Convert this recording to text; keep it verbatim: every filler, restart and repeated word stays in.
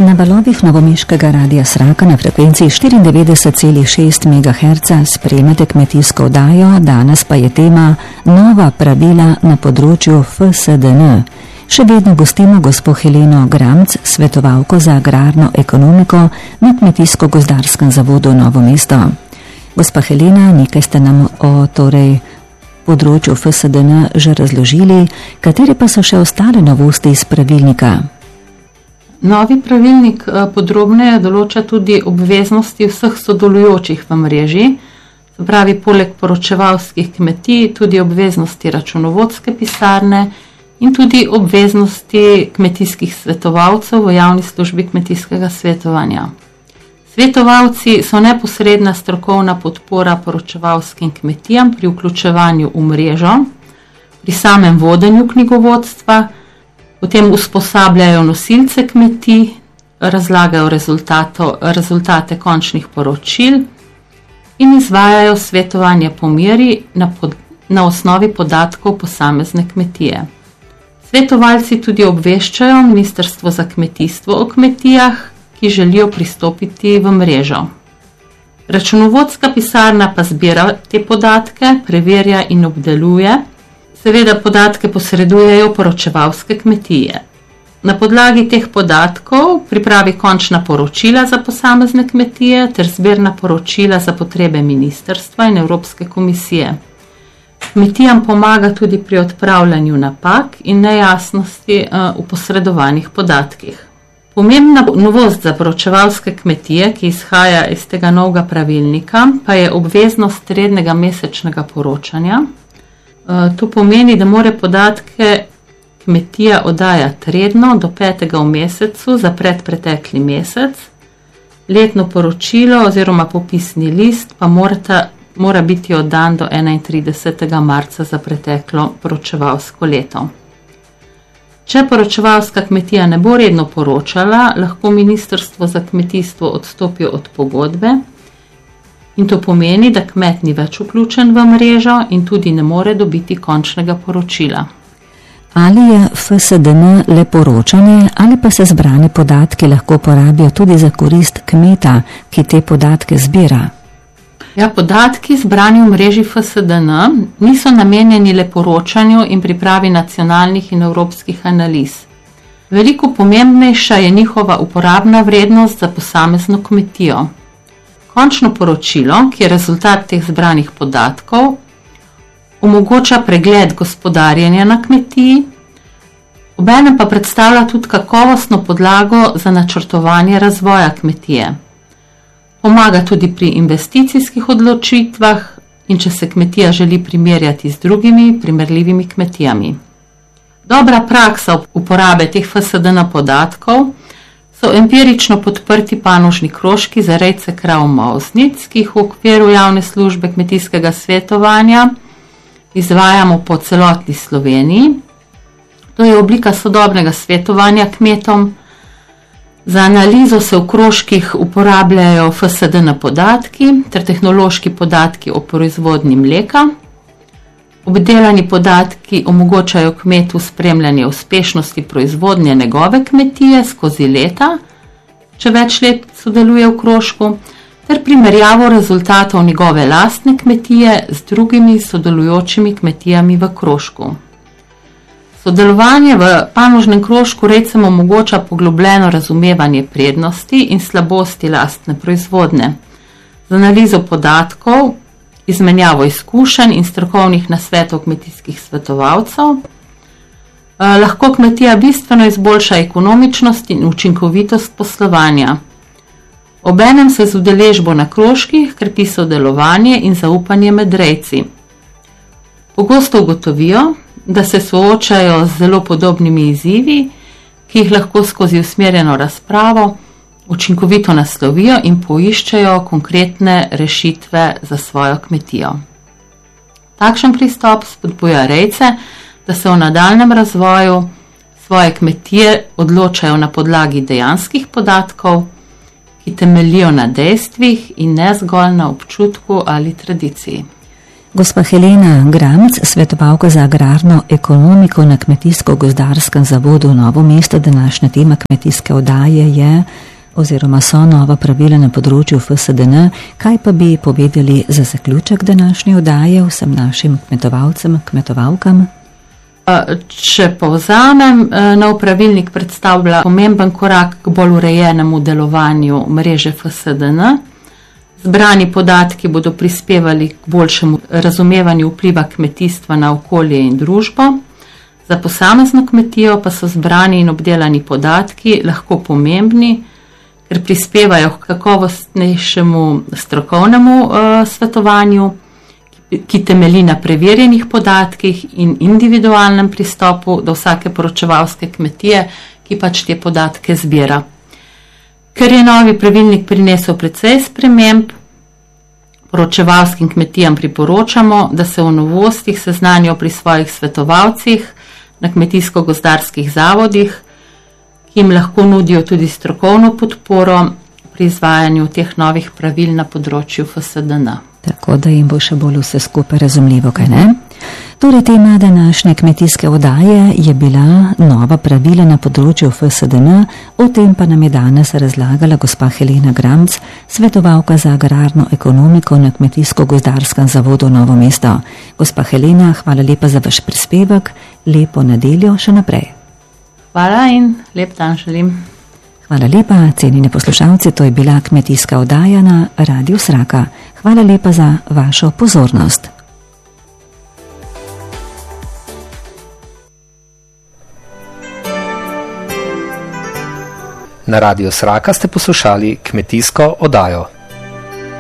Na valovih novomeškega radia Sraka na frekvenciji štiriindevetdeset celih šest megaherca spremljate kmetijsko oddajo, danes pa je tema nova pravila na področju F S D N. Še vedno gostimo gospo Heleno Gramc, svetovalko za agrarno ekonomiko na Kmetijsko-gozdarskem zavodu Novo mesto. Gospa Helena, nekaj ste nam o torej področju F S D N že razložili, katere pa so še ostale novosti iz pravilnika? Novi pravilnik podrobneje določa tudi obveznosti vseh sodelujočih v mreži, se pravi poleg poročevalskih kmetij tudi obveznosti računovodske pisarne in tudi obveznosti kmetijskih svetovalcev v javni službi kmetijskega svetovanja. Svetovalci so neposredna strokovna podpora poročevalskim kmetijam pri vključevanju v mrežo, pri samem vodenju knjigovodstva, potem usposabljajo nosilce kmetij, razlagajo rezultate končnih poročil in izvajajo svetovanje po meri na, pod, na osnovi podatkov posamezne kmetije. Svetovalci tudi obveščajo Ministrstvo za kmetijstvo o kmetijah, ki želijo pristopiti v mrežo. Računovodska pisarna pa zbira te podatke, preverja in obdeluje. Seveda podatke posredujejo poročevalske kmetije. Na podlagi teh podatkov pripravi končna poročila za posamezne kmetije ter zbirna poročila za potrebe ministrstva in Evropske komisije. Kmetijam pomaga tudi pri odpravljanju napak in nejasnosti v posredovanih podatkih. Pomembna novost za poročevalske kmetije, ki izhaja iz tega novega pravilnika, pa je obveznost rednega mesečnega poročanja. To pomeni, da mora podatke kmetija oddajati redno do petega v mesecu za predpretekli mesec. Letno poročilo oziroma popisni list pa morata, mora biti oddan do enaintridesetega marca za preteklo poročevalsko leto. Če poročevalska kmetija ne bo redno poročala, lahko Ministrstvo za kmetijstvo odstopi od pogodbe. In to pomeni, da kmet ni več vključen v mrežo in tudi ne more dobiti končnega poročila. Ali je F S D N le poročanje ali pa se zbrane podatki lahko porabijo tudi za korist kmeta, ki te podatke zbira? Ja, podatki zbrani v mreži F S D N niso namenjeni le poročanju in pripravi nacionalnih in evropskih analiz. Veliko pomembnejša je njihova uporabna vrednost za posamezno kmetijo. Končno poročilo, ki je rezultat teh zbranih podatkov, omogoča pregled gospodarjenja na kmetiji, obenem pa predstavlja tudi kakovostno podlago za načrtovanje razvoja kmetije. Pomaga tudi pri investicijskih odločitvah in če se kmetija želi primerjati z drugimi primerljivimi kmetijami. Dobra praksa uporabe teh F S D N podatkov so empirično podprti panožni krožki za rejce krav molznic, ki jih v okviru javne službe kmetijskega svetovanja izvajamo po celotni Sloveniji. To je oblika sodobnega svetovanja kmetom. Za analizo se v krožkih uporabljajo F S D N podatki ter tehnološki podatki o proizvodnji mleka. Obdelani podatki omogočajo kmetu spremljanje uspešnosti proizvodnje njegove kmetije skozi leta, če več let sodeluje v krožku, ter primerjavo rezultatov njegove lastne kmetije z drugimi sodelujočimi kmetijami v krožku. Sodelovanje v panožnem krožku rejcem omogoča poglobljeno razumevanje prednosti in slabosti lastne proizvodnje. Z analizo podatkov, izmenjavo izkušenj in strokovnih nasvetov kmetijskih svetovalcev, eh, lahko kmetija bistveno izboljša ekonomičnost in učinkovitost poslovanja. Obenem se z udeležbo na krožkih krepi sodelovanje in zaupanje med rejci. Pogosto ugotovijo, da se soočajo z zelo podobnimi izzivi, ki jih lahko skozi usmerjeno razpravo učinkovito naslovijo in poiščejo konkretne rešitve za svojo kmetijo. Takšen pristop spodbuja rejce, da se v nadaljnjem razvoju svoje kmetije odločajo na podlagi dejanskih podatkov, ki temeljijo na dejstvih in ne zgolj na občutku ali tradiciji. Gospa Helena Gramc, svetovalka za agrarno ekonomiko na Kmetijsko-gozdarskem zavodu Novo mesto. Današnja tema kmetijske oddaje je oziroma so nova pravila na področju F S D N. Kaj pa bi povedali za zaključek današnje oddaje vsem našim kmetovalcem, kmetovalkam? Če povzamem, nov pravilnik predstavlja pomemben korak k bolj urejenemu delovanju mreže F S D N. Zbrani podatki bodo prispevali k boljšemu razumevanju vpliva kmetijstva na okolje in družbo. Za posamezno kmetijo pa so zbrani in obdelani podatki lahko pomembni, ker prispevajo k kakovostnejšemu strokovnemu uh, svetovanju, ki, ki temelji na preverjenih podatkih in individualnem pristopu do vsake poročevalske kmetije, ki pač te podatke zbira. Ker je novi pravilnik prinesel precej sprememb, poročevalskim kmetijam priporočamo, da se o novostih seznanijo pri svojih svetovalcih na kmetijsko-gozdarskih zavodih, ki jim lahko nudijo tudi strokovno podporo pri izvajanju teh novih pravil na področju F S D N. Tako da jim bo še bolj vse skupaj razumljivo, kaj ne? Torej, tema današnje kmetijske oddaje je bila nova pravila na področju F S D N, o tem pa nam je danes razlagala gospa Helena Gramc, svetovalka za agrarno ekonomiko na Kmetijsko-gozdarskem zavodu Novo mesto. Gospa Helena, hvala lepa za vaš prispevek, lepo nedeljo še naprej. Hvala in lep dan želim. Hvala lepa, cenjeni poslušalci, to je bila kmetijska oddaja na Radiu Sraka. Hvala lepa za vašo pozornost. Na Radiu Sraka ste poslušali kmetijsko oddajo.